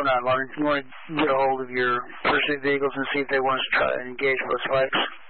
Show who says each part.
Speaker 1: going on, Martin? You want to get a hold of your pursuit vehicles and see if they want us to try and engage both spikes?